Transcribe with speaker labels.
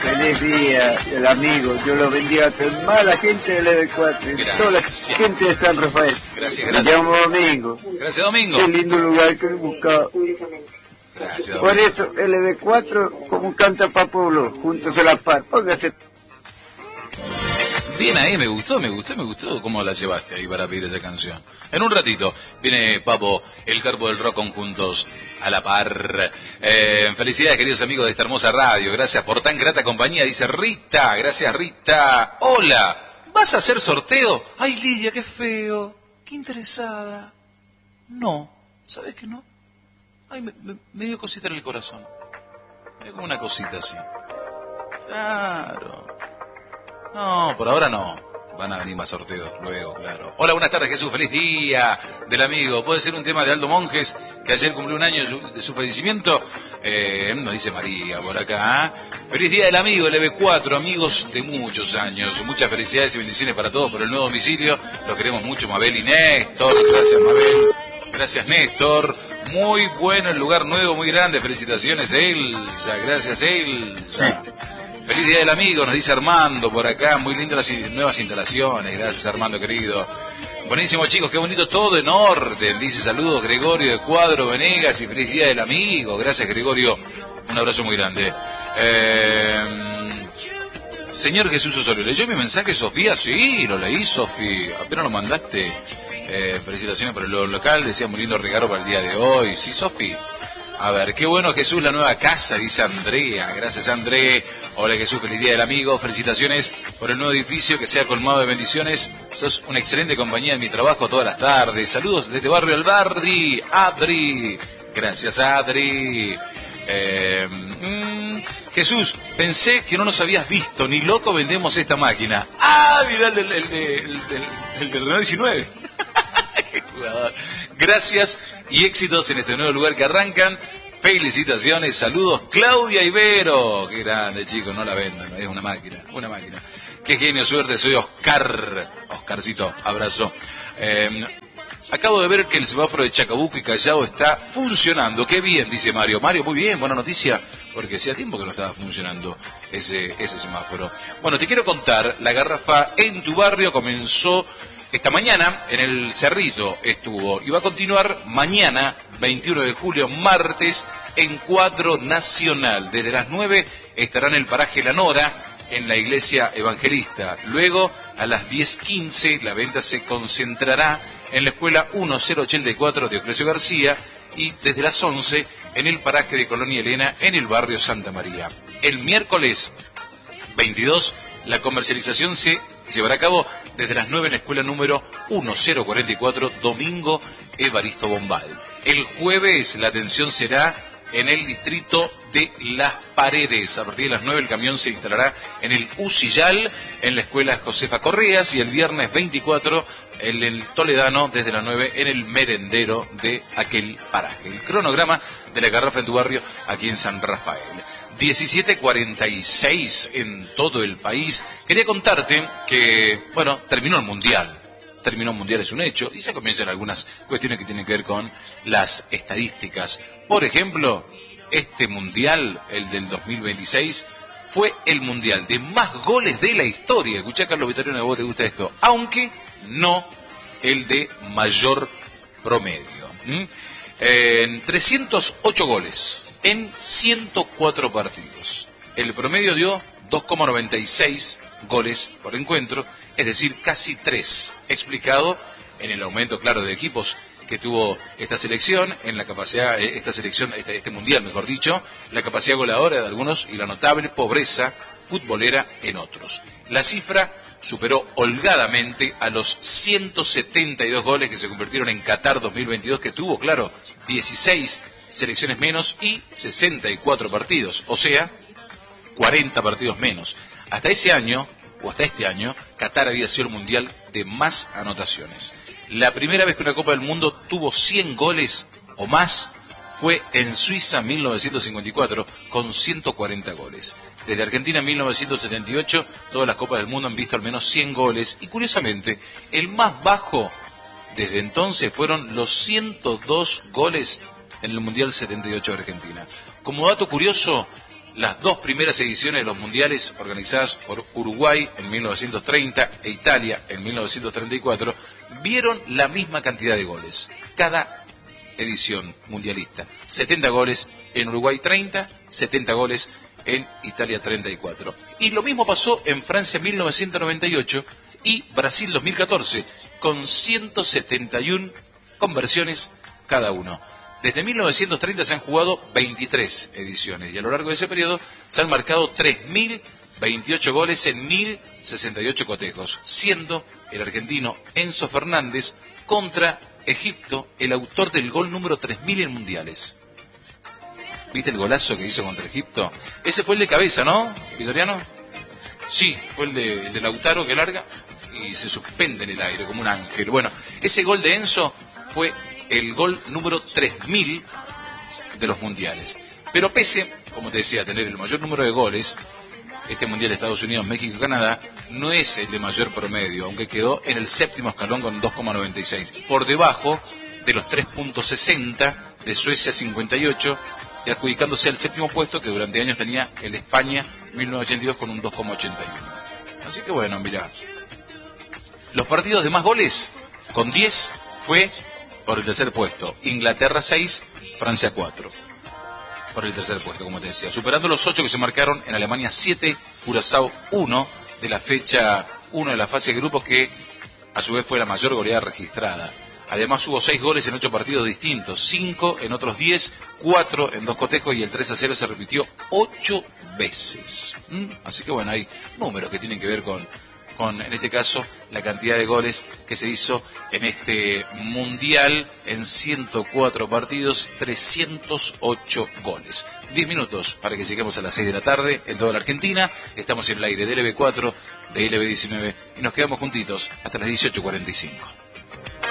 Speaker 1: Feliz día, el amigo. Yo lo bendiga a toda la gente del EV4 y toda la gente de San Rafael.
Speaker 2: Gracias.
Speaker 1: Me llamo Domingo.
Speaker 2: Gracias, Domingo.
Speaker 1: Qué lindo lugar que he buscado.
Speaker 2: Gracias, Domingo.
Speaker 1: Por eso, el EV4, como canta Papulo, juntos a la par. Póngase.
Speaker 2: Bien ahí, me gustó cómo la llevaste ahí para pedir esa canción. En un ratito viene Papo, el carpo del rock con Juntos a la Par. Felicidades, queridos amigos de esta hermosa radio. Gracias por tan grata compañía, dice Rita. Gracias, Rita. Hola, ¿vas a hacer sorteo? Ay, Lidia, qué feo, qué interesada. No, ¿sabes que no? Ay, me dio cosita en el corazón. Me dio como una cosita así. Claro. No, por ahora no. Van a venir más sorteos luego, claro. Hola, buenas tardes, Jesús. Feliz día del amigo. ¿Puede ser un tema de Aldo Monjes, que ayer cumplió un año de su fallecimiento? Nos dice María por acá. Feliz día del amigo, el EV4, amigos de muchos años. Muchas felicidades y bendiciones para todos por el nuevo domicilio. Los queremos mucho, Mabel y Néstor. Gracias, Mabel. Gracias, Néstor. Muy bueno el lugar nuevo, muy grande. Felicitaciones, Elsa. Gracias, Elsa. Feliz día del amigo, nos dice Armando por acá. Muy lindas las nuevas instalaciones. Gracias, Armando, querido. Buenísimo, chicos, qué bonito todo en orden. Dice saludos Gregorio de Cuadro Venegas y feliz día del amigo. Gracias, Gregorio. Un abrazo muy grande. Señor Jesús Osorio, ¿leyó mi mensaje, Sofía? Sí, lo leí, Sofía. Apenas lo mandaste. Felicitaciones por el local. Decía muy lindo regalo para el día de hoy. Sí, Sofía. A ver, qué bueno, Jesús, la nueva casa, dice Andrea. Gracias, André. Hola, Jesús, feliz día del amigo. Felicitaciones por el nuevo edificio, que sea colmado de bendiciones. Sos una excelente compañía en mi trabajo todas las tardes. Saludos desde Barrio Albardi. Adri. Gracias, Adri. Jesús, pensé que no nos habías visto. Ni loco vendemos esta máquina. Ah, mirá el del Renault 19. Qué jugador. Gracias y éxitos en este nuevo lugar que arrancan. Felicitaciones, saludos, Claudia Ibero. Qué grande, chicos, no la vendan, es una máquina. Qué genio, suerte, soy Oscar. Oscarcito, abrazo. Acabo de ver que el semáforo de Chacabuco y Callao está funcionando. Qué bien, dice Mario. Mario, muy bien, buena noticia, porque hacía tiempo que no estaba funcionando ese semáforo. Bueno, te quiero contar, la garrafa en tu barrio comenzó esta mañana, en el Cerrito estuvo, y va a continuar mañana, 21 de julio, martes, en Cuadro Nacional. Desde las 9 estará en el paraje La Nora, en la iglesia evangelista. Luego, a las 10:15, la venta se concentrará en la escuela 1084 de Oclesio García, y desde las 11, en el paraje de Colonia Elena, en el barrio Santa María. El miércoles 22, la comercialización se llevará a cabo desde las 9 en la escuela número 1044, Domingo Evaristo Bombal. El jueves la atención será en el distrito de Las Paredes. A partir de las 9 el camión se instalará en el Usillal, en la escuela Josefa Correas, y el viernes 24 en el Toledano, desde las 9 en el merendero de aquel paraje. El cronograma de la garrafa en tu barrio aquí en San Rafael. 17:46 en todo el país. Quería contarte que, bueno, terminó el Mundial. Es un hecho, y ya comienzan algunas cuestiones que tienen que ver con las estadísticas. Por ejemplo, este Mundial, el del 2026, fue el Mundial de más goles de la historia. Escuchá, Carlos Vitoriano, a vos te gusta esto. Aunque no el de mayor promedio. 308 goles en 104 partidos. El promedio dio 2,96 goles por encuentro, es decir, casi 3, explicado en el aumento, claro, de equipos que tuvo esta selección, en la capacidad, este mundial, mejor dicho, la capacidad goleadora de algunos y la notable pobreza futbolera en otros. La cifra superó holgadamente a los 172 goles que se convirtieron en Qatar 2022, que tuvo, claro, 16 selecciones menos y 64 partidos, o sea, 40 partidos menos. Hasta este año, Qatar había sido el mundial de más anotaciones. La primera vez que una Copa del Mundo tuvo 100 goles o más fue en Suiza 1954, con 140 goles. Desde Argentina en 1978, todas las Copas del Mundo han visto al menos 100 goles, y curiosamente, el más bajo desde entonces fueron los 102 goles en el Mundial 78 de Argentina. Como dato curioso, las dos primeras ediciones de los mundiales organizadas por Uruguay en 1930 e Italia en 1934 vieron la misma cantidad de goles. Cada edición mundialista. 70 goles en Uruguay 30, 70 goles en Italia 34. Y lo mismo pasó en Francia 1998 y Brasil 2014, con 171 conversiones cada uno. Desde 1930 se han jugado 23 ediciones y a lo largo de ese periodo se han marcado 3.028 goles en 1.068 cotejos, siendo el argentino Enzo Fernández contra Egipto el autor del gol número 3.000 en mundiales. ¿Viste el golazo que hizo contra Egipto? Ese fue el de cabeza, ¿no, Vitoriano? Sí, fue el de Lautaro que larga y se suspende en el aire como un ángel. Bueno, ese gol de Enzo fue el gol número 3.000 de los mundiales. Pero pese, como te decía, a tener el mayor número de goles, este mundial de Estados Unidos, México y Canadá no es el de mayor promedio, aunque quedó en el séptimo escalón con 2,96, por debajo de los 3,60 de Suecia 58, y adjudicándose al séptimo puesto que durante años tenía el de España 1982 con un 2,81. Así que bueno, mirá, los partidos de más goles, con 10, fue por el tercer puesto, Inglaterra 6, Francia 4, por el tercer puesto, como te decía, superando los 8 que se marcaron en Alemania 7, Curazao 1, de la fecha 1 de la fase de grupos, que a su vez fue la mayor goleada registrada. Además hubo 6 goles en 8 partidos distintos, 5 en otros 10, 4 en 2 cotejos y el 3-0 se repitió 8 veces. Así que bueno, hay números que tienen que ver con, en este caso, la cantidad de goles que se hizo en este mundial en 104 partidos, 308 goles. 10 minutos para que lleguemos a las 6 de la tarde en toda la Argentina. Estamos en el aire de LB4, de LB19 y nos quedamos juntitos hasta las 18:45.